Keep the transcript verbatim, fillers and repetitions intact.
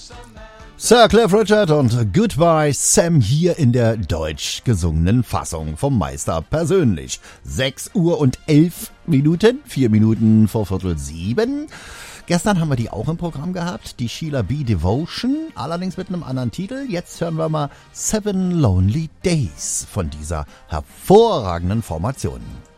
Sir Cliff Richard und Goodbye Sam hier in der deutsch gesungenen Fassung vom Meister persönlich. sechs Uhr und elf Minuten, vier Minuten vor Viertel sieben. Gestern haben wir die auch im Programm gehabt, die Sheila B. Devotion, allerdings mit einem anderen Titel. Jetzt hören wir mal Seven Lonely Days von dieser hervorragenden Formation.